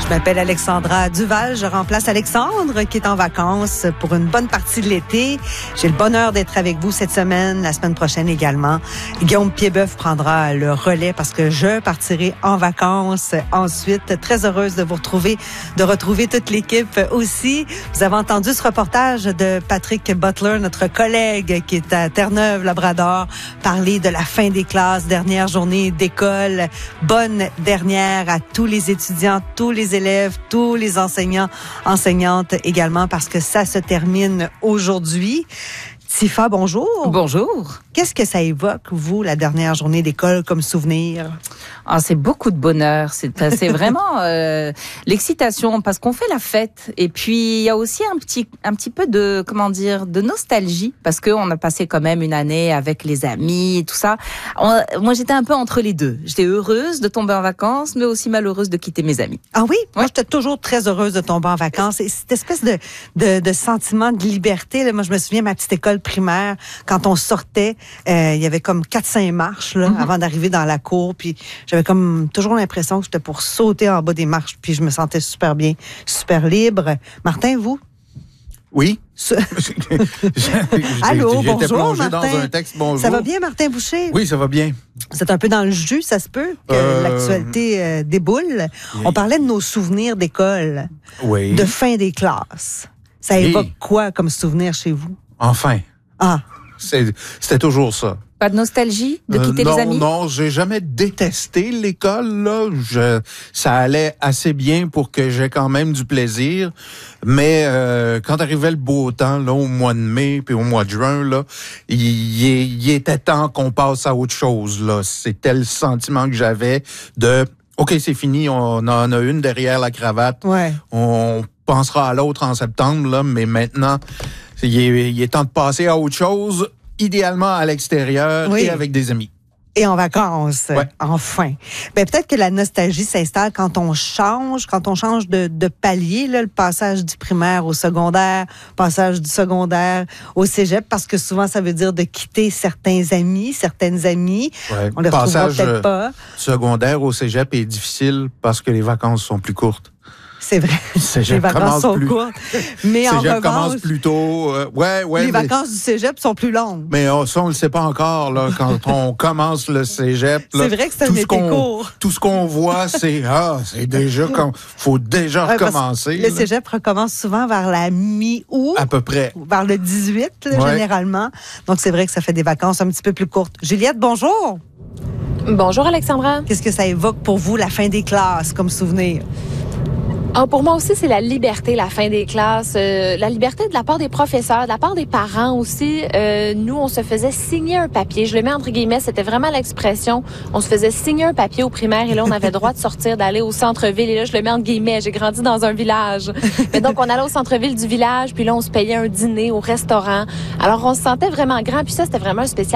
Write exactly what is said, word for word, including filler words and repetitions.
Je m'appelle Alexandra Duval. Je remplace Alexandre qui est en vacances pour une bonne partie de l'été. J'ai le bonheur d'être avec vous cette semaine, la semaine prochaine également. Guillaume Piedboeuf prendra le relais parce que je partirai en vacances ensuite. Très heureuse de vous retrouver, de retrouver toute l'équipe aussi. Vous avez entendu ce reportage de Patrick Butler, notre collègue qui est à Terre-Neuve-Labrador, parler de la fin des classes, dernière journée d'école. Bonne dernière à tous les étudiants, tous les élèves, tous les enseignants, enseignantes également, parce que ça se termine aujourd'hui. Tifa, bonjour. Bonjour. Qu'est-ce que ça évoque, vous, la dernière journée d'école comme souvenir? Ah, c'est beaucoup de bonheur. C'est, c'est vraiment euh, l'excitation parce qu'on fait la fête. Et puis, il y a aussi un petit, un petit peu de, comment dire, de nostalgie parce qu'on a passé quand même une année avec les amis et tout ça. On, moi, j'étais un peu entre les deux. J'étais heureuse de tomber en vacances, mais aussi malheureuse de quitter mes amis. Ah oui? Ouais. Moi, j'étais toujours très heureuse de tomber en vacances. Et cette espèce de, de, de sentiment de liberté, là, moi, je me souviens, ma petite école primaire, quand on sortait, euh, il y avait comme quatre cinq marches là, mm-hmm. avant d'arriver dans la cour. Puis j'avais comme toujours l'impression que j'étais pour sauter en bas des marches. Puis je me sentais super bien, super libre. Martin, vous? Oui. Allô, J'étais bonjour, plongé Martin. dans un texte. Bonjour. Ça va bien, Martin Boucher? Oui, ça va bien. Vous êtes un peu dans le jus, ça se peut, que euh... l'actualité euh, déboule. Oui. On parlait de nos souvenirs d'école, oui. de fin des classes. Ça évoque oui. quoi comme souvenir chez vous? Enfin. Ah. C'est, c'était toujours ça. Pas de nostalgie de quitter euh, non, les amis? Non, j'ai jamais détesté l'école, là. Je, ça allait assez bien pour que j'aie quand même du plaisir. Mais euh, quand arrivait le beau temps, là, au mois de mai puis au mois de juin, là, il, il était temps qu'on passe à autre chose, là. C'était le sentiment que j'avais de « OK, c'est fini, on en a une derrière la cravate. Ouais. On pensera à l'autre en septembre, là, mais maintenant, il est, il est temps de passer à autre chose. » Idéalement à l'extérieur oui. et avec des amis. Et en vacances, ouais. enfin. Ben, peut-être que la nostalgie s'installe quand on change, quand on change de, de palier, là, le passage du primaire au secondaire, passage du secondaire au cégep, parce que souvent, ça veut dire de quitter certains amis, certaines amies. Ouais. On les retrouvera peut-être euh, pas. Secondaire au cégep est difficile parce que les vacances sont plus courtes. C'est vrai. Cégep les vacances sont plus... courtes. Mais en cégep revanche, commence plus tôt. Euh, ouais, ouais, les mais... vacances du cégep sont plus longues. Mais oh, ça, on le sait pas encore. Là, quand on commence le cégep, là, c'est vrai que c'est un tout été ce qu'on, court. Tout ce qu'on voit, c'est ah, c'est déjà comme faut déjà ouais, recommencer. Le cégep recommence souvent vers la mi-août. À peu près. Vers le dix-huit, là, ouais. généralement. Donc, c'est vrai que ça fait des vacances un petit peu plus courtes. Juliette, bonjour. Bonjour, Alexandra. Qu'est-ce que ça évoque pour vous, la fin des classes, comme souvenir? Ah, pour moi aussi, c'est la liberté, la fin des classes. Euh, la liberté de la part des professeurs, de la part des parents aussi. Euh, nous, on se faisait signer un papier. Je le mets entre guillemets, c'était vraiment l'expression. On se faisait signer un papier au primaire et là, on avait le droit de sortir, d'aller au centre-ville. Et là, je le mets entre guillemets, j'ai grandi dans un village. Mais donc, on allait au centre-ville du village, puis là, on se payait un dîner au restaurant. Alors, on se sentait vraiment grand. Puis ça, c'était vraiment un spécial.